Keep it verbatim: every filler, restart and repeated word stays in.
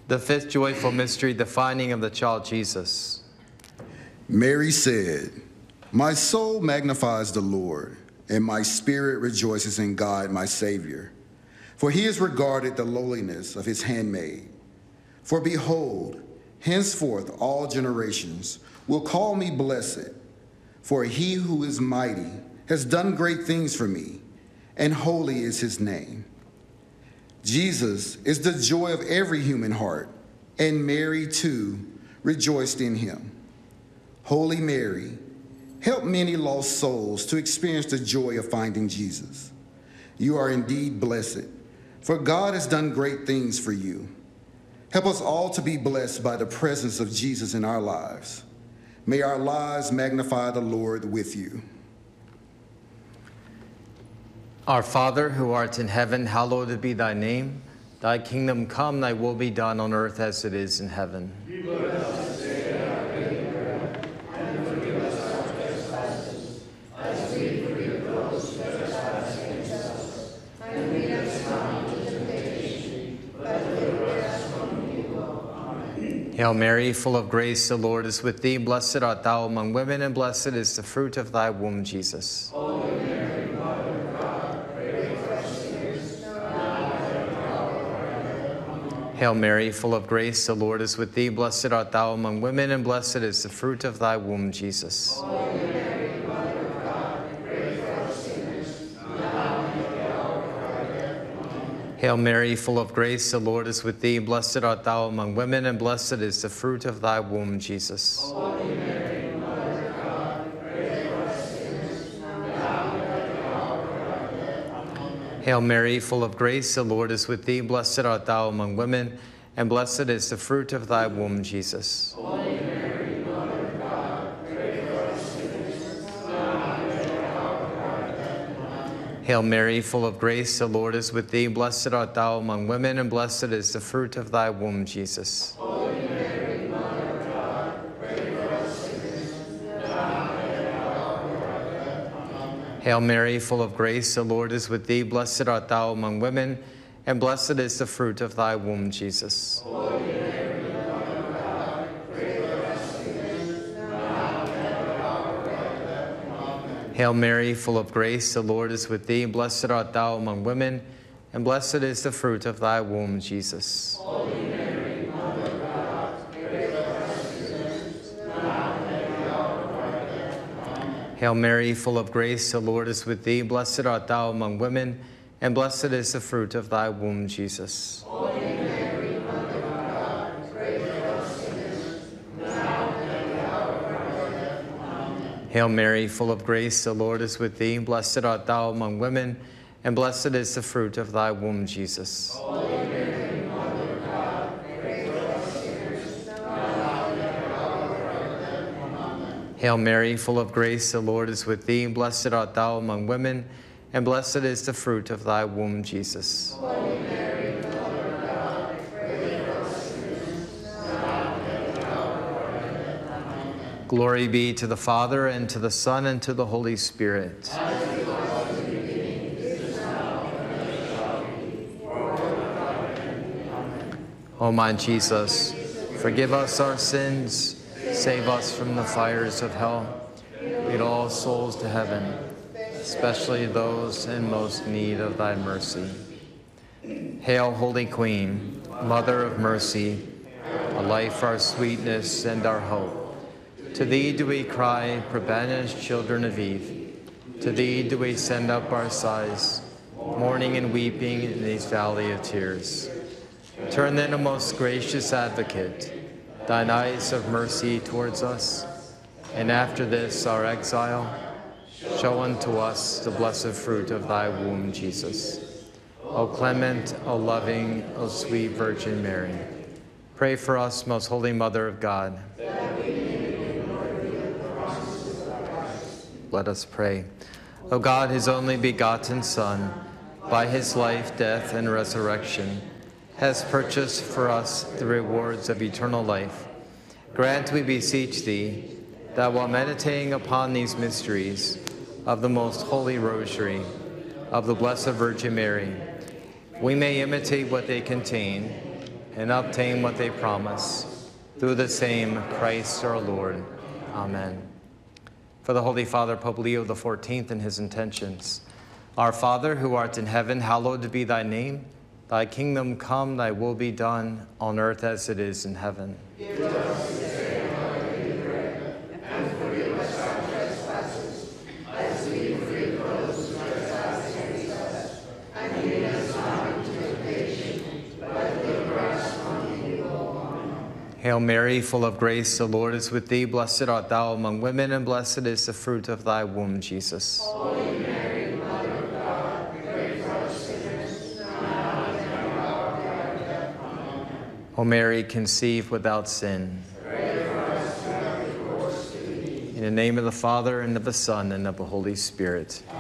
The fifth joyful mystery, the finding of the child Jesus. Mary said, "My soul magnifies the Lord, and my spirit rejoices in God my Savior. For he has regarded the lowliness of his handmaid. For behold, henceforth all generations will call me blessed. For he who is mighty has done great things for me, and holy is his name." Jesus is the joy of every human heart, and Mary too rejoiced in him. Holy Mary, help many lost souls to experience the joy of finding Jesus. You are indeed blessed, for God has done great things for you. Help us all to be blessed by the presence of Jesus in our lives. May our lives magnify the Lord with you. Our Father, who art in heaven, hallowed be thy name. Thy kingdom come, thy will be done on earth as it is in heaven. Give us this day our daily bread, and forgive us our trespasses, as we forgive those who trespass against us. And lead us not into temptation, but deliver us from evil. Amen. Hail Mary, full of grace, the Lord is with thee. Blessed art thou among women, and blessed is the fruit of thy womb, Jesus. Holy Mary, Mother of God, pray for us sinners, now and at the hour of our death. Amen. Hail Mary, full of grace, the Lord is with thee. Blessed art thou among women, and blessed is the fruit of thy womb, Jesus. Holy Mary, Mother of God, pray for us sinners, now and at the hour of our death. Amen. Hail Mary, full of grace, the Lord is with thee. Blessed art thou among women, and blessed is the fruit of thy womb, Jesus. Holy Mary, Mother of God, pray for us sinners, now and at the hour of our death. Amen. Hail Mary, full of grace, the Lord is with thee. Blessed art thou among women, and blessed is the fruit of thy womb, Jesus. Holy Mary, Mother of God, pray for us sinners, now and at the hour of our death. Amen. Hail Mary, full of grace, the Lord is with thee. Blessed art thou among women, and blessed is the fruit of thy womb, Jesus. Holy Mary, Mother of God, pray for us sinners, now and at the hour of our death. Amen. Hail Mary, full of grace, the Lord is with thee. Blessed art thou among women, and blessed is the fruit of thy womb, Jesus. Holy Mary, Mother of God, pray for us sinners, now and at the hour of our death. Amen. Hail Mary, full of grace, the Lord is with thee. Blessed art thou among women, and blessed is the fruit of thy womb, Jesus. Holy Mary, Mother of God, pray for us sinners, now and at the hour of our death. Amen. Hail Mary, full of grace, the Lord is with thee. Blessed art thou among women, and blessed is the fruit of thy womb, Jesus. Holy Mary, Mother of God, pray for us sinners, now and at the hour of our death. Amen. Hail Mary, full of grace, the Lord is with thee. Blessed art thou among women, and blessed is the fruit of thy womb, Jesus. Holy Mary, Mother of God, pray for us sinners, now and at the hour of our death. Amen. Hail Mary, full of grace, the Lord is with thee. Blessed art thou among women, and blessed is the fruit of thy womb, Jesus. Holy Mary, Mother of God, pray for us sinners, now and at the hour of our death. Amen. Glory be to the Father, and to the Son, and to the Holy Spirit. As it was in the beginning, is now, and ever shall be, world without end. Amen. O my Jesus, forgive us our sins, save us from the fires of hell. Lead all souls to heaven, especially those in most need of thy mercy. Hail, Holy Queen, Mother of mercy, our life, our sweetness, and our hope. To thee do we cry, poor banished children of Eve. To thee do we send up our sighs, mourning and weeping in this valley of tears. Turn then, O most gracious Advocate, thine eyes of mercy towards us, and after this our exile, show unto us the blessed fruit of thy womb, Jesus. O clement, O loving, O sweet Virgin Mary, pray for us, most holy Mother of God. Let us pray. O God, his only begotten Son, by his life, death, and resurrection, has purchased for us the rewards of eternal life. Grant, we beseech thee, that while meditating upon these mysteries of the most holy Rosary of the Blessed Virgin Mary, we may imitate what they contain, and obtain what they promise. Through the same Christ our Lord. Amen. For the Holy Father, Pope Leo the fourteenth, and his intentions. Our Father, who art in heaven, hallowed be thy name. Thy kingdom come, thy will be done, on earth as it is in heaven. Give us this day our daily bread, and forgive us our trespasses, as we forgive those who trespass against us. And lead us not into temptation, but deliver us from evil. Amen. Hail Mary, full of grace, the Lord is with thee. Blessed art thou among women, and blessed is the fruit of thy womb, Jesus. Holy Mary, Mother of God, pray for us sinners, now and at the hour of our death. Amen. O Mary, conceived without sin. Pray for us who have recourse to thee. In the name of the Father, and of the Son, and of the Holy Spirit.